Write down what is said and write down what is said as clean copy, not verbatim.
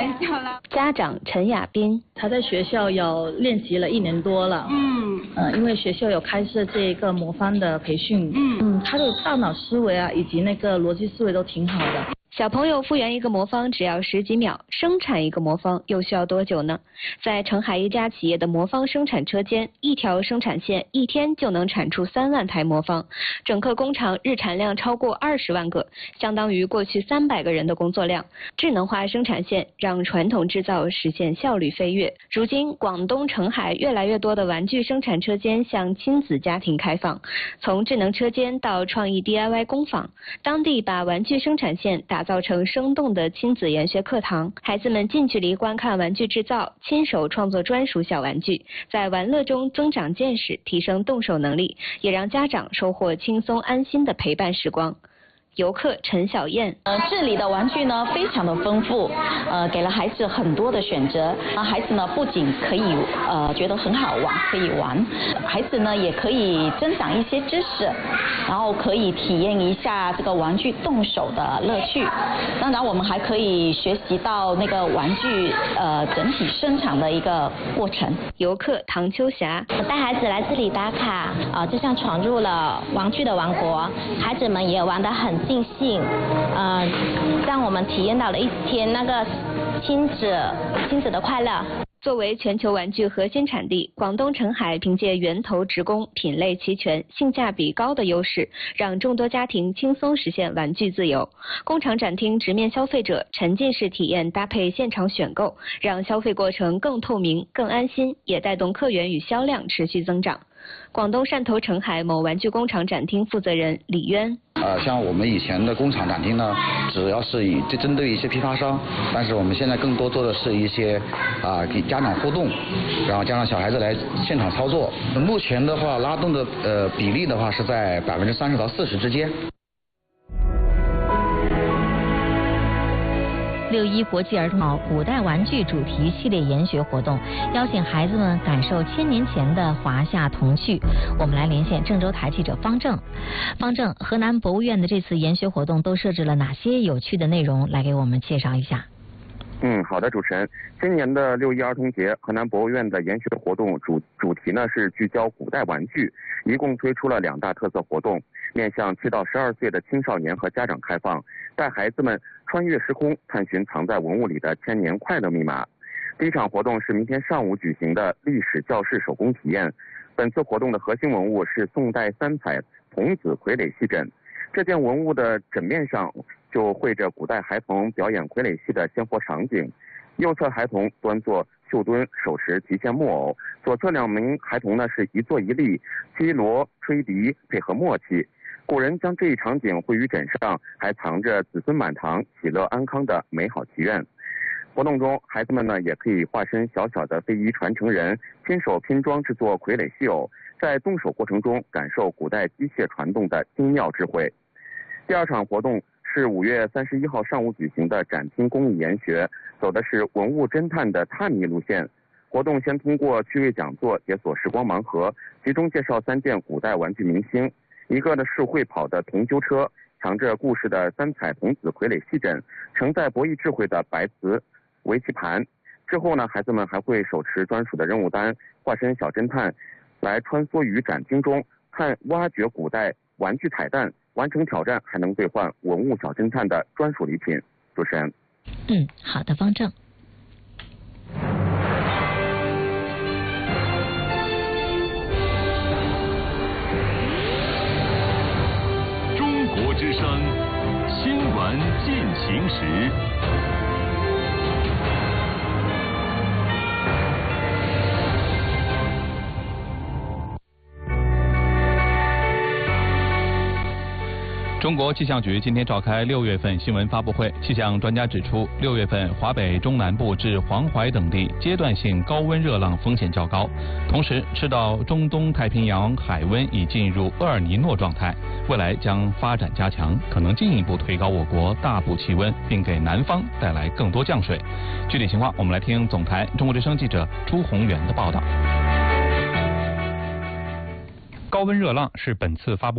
玩笑啦。 家长陈亚斌， 他在学校有练习了1年多了。因为学校有开设这个魔方的培训。他的大脑思维啊，以及那个逻辑思维都挺好的。 小朋友复原一个魔方只要10几秒，生产一个魔方又需要多久呢？在澄海一家企业的魔方生产车间，一条生产线1天就能产出3万台魔方，整个工厂日产量超过20万个，相当于过去300个人的工作量。智能化生产线让传统制造实现效率飞跃。如今，广东澄海越来越多的玩具生产车间向亲子家庭开放，从智能车间到创意 DIY 工坊，当地把玩具生产线打造成生动的亲子研学课堂，孩子们近距离观看玩具制造，亲手创作专属小玩具，在玩乐中增长见识，提升动手能力，也让家长收获轻松安心的陪伴时光。游客陈小燕， 这里的玩具呢非常的丰富，给了孩子很多的选择。孩子呢不仅可以觉得很好玩，可以玩，孩子呢也可以增长一些知识，然后可以体验一下这个玩具动手的乐趣。当然，我们还可以学习到那个玩具整体生产的一个过程。 游客唐秋霞， 我带孩子来这里打卡，就像闯入了玩具的王国，孩子们也玩得很尽兴，让我们体验到了一天那个亲子的快乐。 作为全球玩具核心产地，广东澄海凭借源头直供、品类齐全、性价比高的优势，让众多家庭轻松实现玩具自由。工厂展厅直面消费者，沉浸式体验搭配现场选购，让消费过程更透明、更安心，也带动客源与销量持续增长。广东汕头澄海某玩具工厂展厅负责人李渊。 像我们以前的工厂展厅呢，主要是针对一些批发商，但是我们现在更多做的是一些给家长互动，然后加上小孩子来现场操作。目前的话，拉动的比例的话是在30%到40%之间。 6·1国际儿童节古代玩具主题系列研学活动，邀请孩子们感受1000年前的华夏童趣。我们来连线郑州台记者方正。方正，河南博物院的这次研学活动都设置了哪些有趣的内容？来给我们介绍一下。 好的，主持人。今年的6·1儿童节，河南博物院的研学活动主题呢是聚焦古代玩具，一共推出了2大特色活动，面向7到12岁的青少年和家长开放，带孩子们穿越时空，探寻藏在文物里的1000年快乐密码。第一场活动是明天上午举行的历史教室手工体验。本次活动的核心文物是宋代3彩童子傀儡戏枕，这件文物的枕面上就绘着古代孩童表演傀儡戏的鲜活场景。右侧孩童端坐绣墩，手持提线木偶；左侧2名孩童呢是一坐一立，击锣吹笛，配合默契。古人将这一场景绘于枕上，还藏着子孙满堂、喜乐安康的美好祈愿。活动中，孩子们呢也可以化身小小的非遗传承人，亲手拼装制作傀儡戏偶，在动手过程中感受古代机械传动的精妙智慧。第二场活动是5月31号上午举行的展厅公益研学，走的是文物侦探的探秘路线。活动先通过趣味讲座解锁时光盲盒，集中介绍3件古代玩具明星，一个呢是会跑的铜揪车，藏着故事的3彩童子傀儡戏枕，承载博弈智慧的白瓷围棋盘。之后呢，孩子们还会手持专属的任务单，化身小侦探，来穿梭于展厅中，挖掘古代玩具彩蛋，完成挑战还能兑换文物小侦探的专属礼品。主持人。 好的，方正。 中国之声新闻进行时。 中国气象局今天召开6月份新闻发布会，气象专家指出，6月份华北中南部至黄淮等地阶段性高温热浪风险较高，同时赤道中东太平洋海温已进入厄尔尼诺状态，未来将发展加强，可能进一步推高我国大部气温，并给南方带来更多降水。具体情况，我们来听总台中国之声记者朱宏元的报道。高温热浪是本次发布